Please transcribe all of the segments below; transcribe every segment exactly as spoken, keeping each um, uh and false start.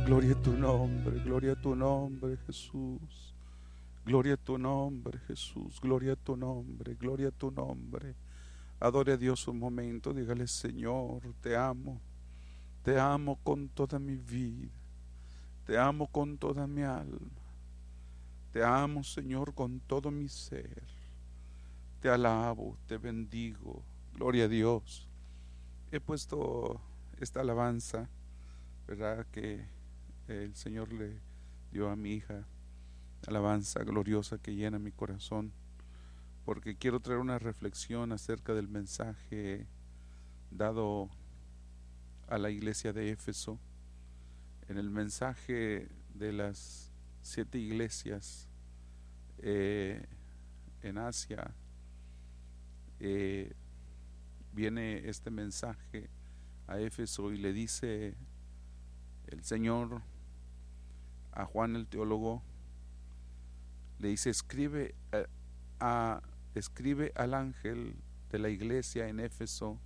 Gloria a tu nombre, gloria a tu nombre, Jesús. Gloria a tu nombre, Jesús. Gloria a tu nombre, gloria a tu nombre. Adore a Dios un momento, dígale: Señor, te amo. Te amo con toda mi vida. Te amo con toda mi alma. Te amo, Señor, con todo mi ser. Te alabo, te bendigo. Gloria a Dios. He puesto esta alabanza, ¿verdad?, que el Señor le dio a mi hija. Alabanza gloriosa que llena mi corazón, porque quiero traer una reflexión acerca del mensaje dado a la iglesia de Éfeso. En el mensaje de las siete iglesias eh, en Asia, eh, viene este mensaje a Éfeso y le dice el Señor a Juan el teólogo, le dice: escribe a, a, escribe al ángel de la iglesia en Éfeso,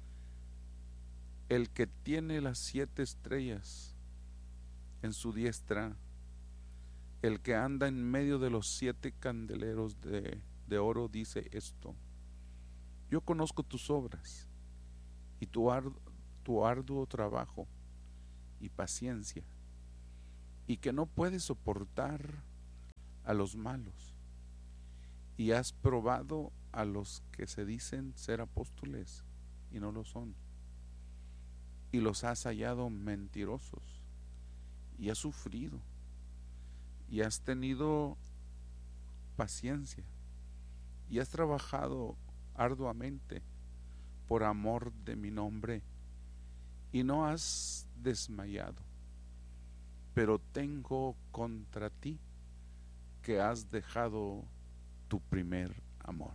el que tiene las siete estrellas en su diestra, el que anda en medio de los siete candeleros de, de oro, dice esto: yo conozco tus obras y tu, ardu, tu arduo trabajo y paciencia, y que no puedes soportar a los malos, y has probado a los que se dicen ser apóstoles y no lo son, y los has hallado mentirosos, y has sufrido y has tenido paciencia y has trabajado arduamente por amor de mi nombre, y no has desmayado. Pero tengo contra ti que has dejado tu primer amor.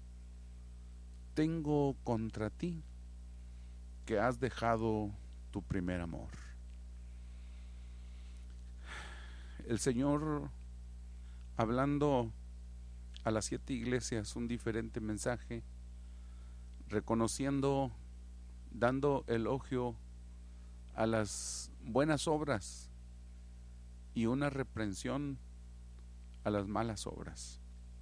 Tengo contra ti que has dejado tu primer amor. El Señor, hablando a las siete iglesias un diferente mensaje, reconociendo, dando elogio a las buenas obras y una reprensión a las malas obras.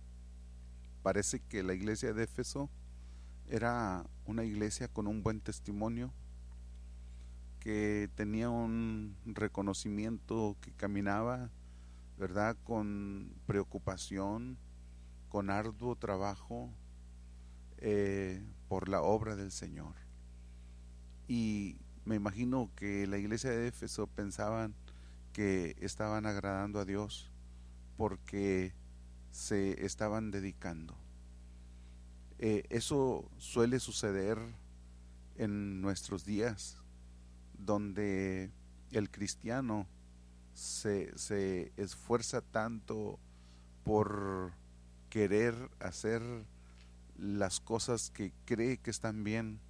Parece que la iglesia de Éfeso era una iglesia con un buen testimonio, que tenía un reconocimiento, que caminaba, ¿verdad?, con preocupación, con arduo trabajo eh, por la obra del Señor. Y me imagino que la iglesia de Éfeso pensaban que estaban agradando a Dios porque se estaban dedicando. Eh, eso suele suceder en nuestros días, donde el cristiano se, se esfuerza tanto por querer hacer las cosas que cree que están bien,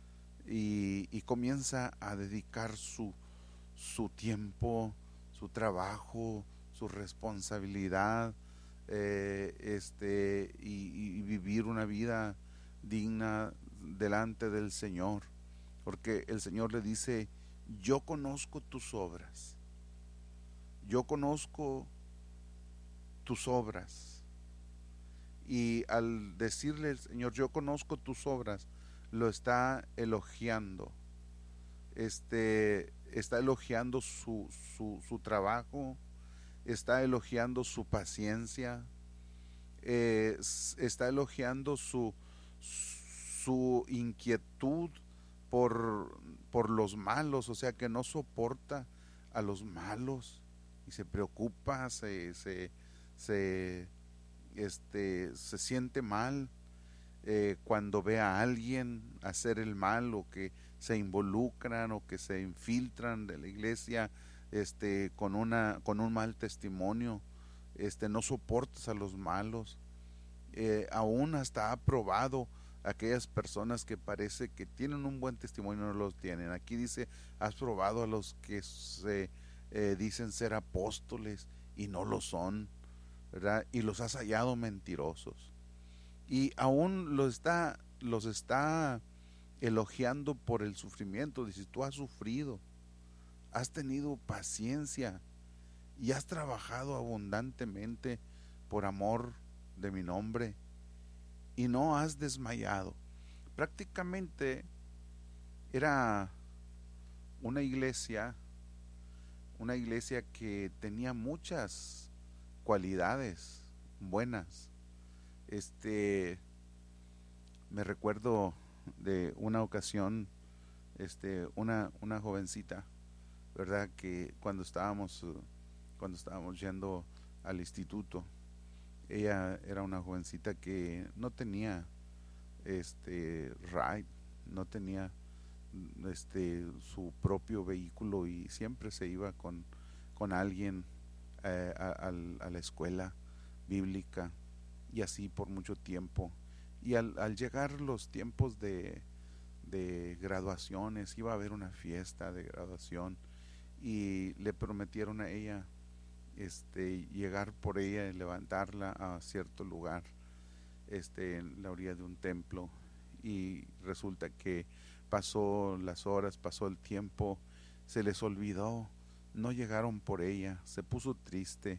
y, y comienza a dedicar su, su tiempo, su trabajo, su responsabilidad, eh, este, y, y vivir una vida digna delante del Señor, porque el Señor le dice: yo conozco tus obras, yo conozco tus obras. Y al decirle el Señor: yo conozco tus obras, lo está elogiando, este, está elogiando su, su, su trabajo, está elogiando su paciencia, eh, está elogiando su, su inquietud por, por los malos, o sea, que no soporta a los malos y se preocupa, se, se, se, este, se siente mal eh, cuando ve a alguien hacer el mal, o que se involucran o que se infiltran de la iglesia este, con, una, con un mal testimonio. Este, no soportas a los malos, eh, aún hasta ha probado a aquellas personas que parece que tienen un buen testimonio, no los tienen. Aquí dice: has probado a los que se eh, dicen ser apóstoles y no lo son, ¿verdad? Y los has hallado mentirosos. Y aún los está, los está elogiando por el sufrimiento. Dice: tú has sufrido, has tenido paciencia y has trabajado abundantemente por amor de mi nombre y no has desmayado. Prácticamente era una iglesia, una iglesia que tenía muchas cualidades buenas. Este, me recuerdo de una ocasión, este, una, una jovencita, ¿verdad? Que cuando estábamos, cuando estábamos yendo al instituto, ella era una jovencita que no tenía, este, ride, no tenía, este, su propio vehículo y siempre se iba con, con alguien eh, a, a, a la escuela bíblica y así por mucho tiempo. Y al, al llegar los tiempos de, de graduaciones, iba a haber una fiesta de graduación y le prometieron a ella este llegar por ella y levantarla a cierto lugar, este en la orilla de un templo, y resulta que pasó las horas, pasó el tiempo, se les olvidó, no llegaron por ella, se puso triste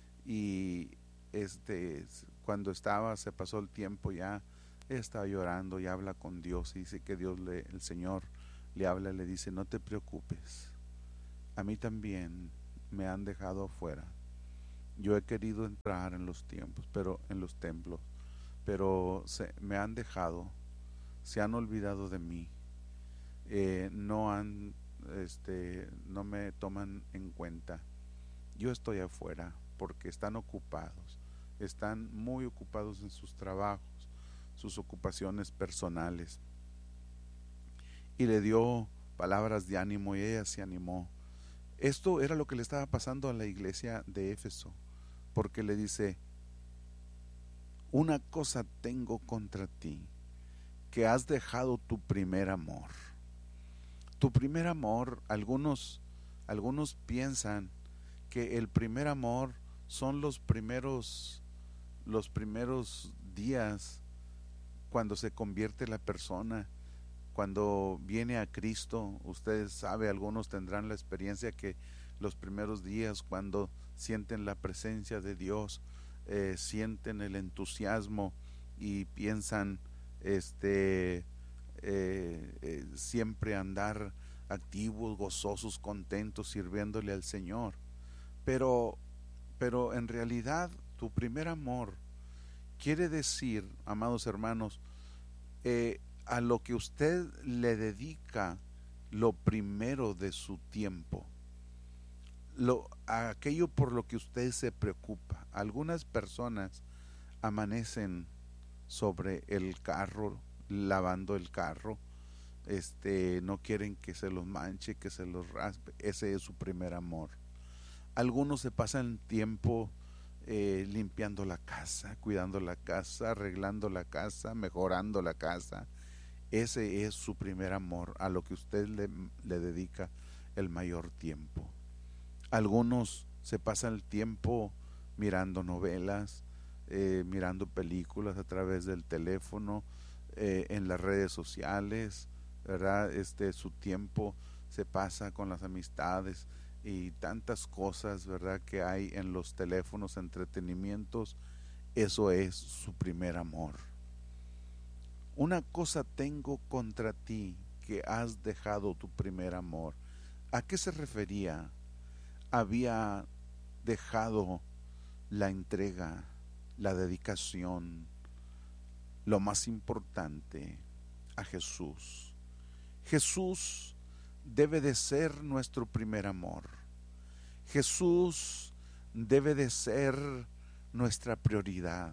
y este cuando estaba, se pasó el tiempo ya, ella estaba llorando y habla con Dios y dice que Dios le, el Señor le habla y le dice: no te preocupes, a mí también me han dejado afuera. Yo he querido entrar en los tiempos, pero en los templos, pero se, me han dejado, se han olvidado de mí, eh, no han, este, no me toman en cuenta. Yo estoy afuera porque están ocupados, están muy ocupados en sus trabajos, sus ocupaciones personales. Y le dio palabras de ánimo y ella se animó. Esto era lo que le estaba pasando a la iglesia de Éfeso, porque le dice: una cosa tengo contra ti, que has dejado tu primer amor. Tu primer amor, algunos, algunos piensan que el primer amor son los primeros, los primeros días cuando se convierte la persona, cuando viene a Cristo. Ustedes saben, algunos tendrán la experiencia que los primeros días cuando sienten la presencia de Dios, eh, sienten el entusiasmo y piensan este eh, eh, siempre andar activos, gozosos, contentos, sirviéndole al Señor. Pero, pero en realidad tu primer amor quiere decir, amados hermanos, eh, a lo que usted le dedica lo primero de su tiempo, lo, a aquello por lo que usted se preocupa. Algunas personas amanecen sobre el carro, lavando el carro, este, no quieren que se los manche, que se los raspe. Ese es su primer amor. Algunos se pasan tiempo eh, limpiando la casa, cuidando la casa, arreglando la casa, mejorando la casa. Ese es su primer amor, a lo que usted le, le dedica el mayor tiempo. Algunos se pasan el tiempo mirando novelas, eh, mirando películas a través del teléfono, eh, en las redes sociales, ¿verdad? Este, su tiempo se pasa con las amistades y tantas cosas, ¿verdad?, que hay en los teléfonos, entretenimientos. Eso es su primer amor. Una cosa tengo contra ti, que has dejado tu primer amor. ¿A qué se refería? Había dejado la entrega, la dedicación, lo más importante, a Jesús. Jesús debe de ser nuestro primer amor. Jesús debe de ser nuestra prioridad.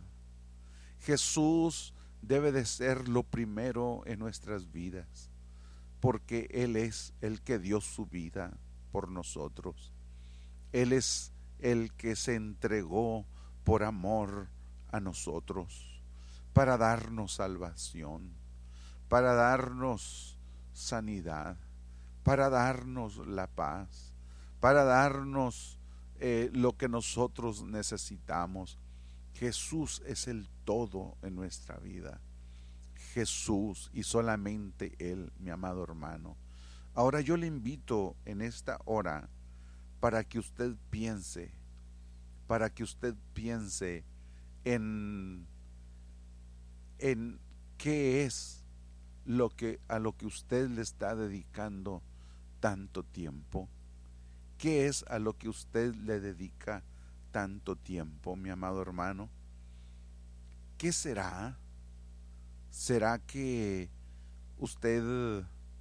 Jesús debe de ser lo primero en nuestras vidas, porque Él es el que dio su vida por nosotros. Él es el que se entregó por amor a nosotros, para darnos salvación, para darnos sanidad, para darnos la paz, para darnos eh, lo que nosotros necesitamos. Jesús es el todo en nuestra vida. Jesús y solamente Él, mi amado hermano. Ahora yo le invito en esta hora para que usted piense, para que usted piense en, en qué es lo que, a lo que usted le está dedicando tanto tiempo. ¿Qué es a lo que usted le dedica tanto tiempo, mi amado hermano? ¿Qué será? ¿Será que usted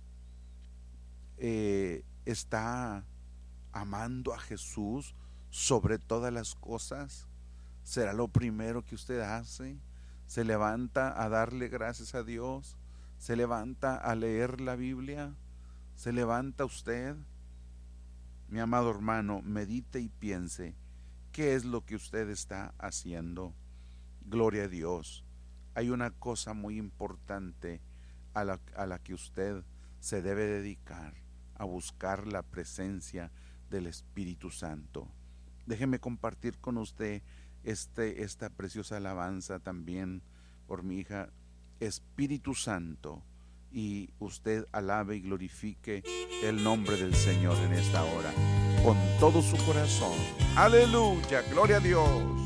eh, está amando a Jesús sobre todas las cosas? ¿Será lo primero que usted hace? ¿Se levanta a darle gracias a Dios? ¿Se levanta a leer la Biblia? ¿Se levanta usted? Mi amado hermano, medite y piense, ¿qué es lo que usted está haciendo? Gloria a Dios. Hay una cosa muy importante a la, a la que usted se debe dedicar, a buscar la presencia del Espíritu Santo. Déjeme compartir con usted este, esta preciosa alabanza también por mi hija. Espíritu Santo, y usted alabe y glorifique el nombre del Señor en esta hora con todo su corazón. Aleluya, gloria a Dios.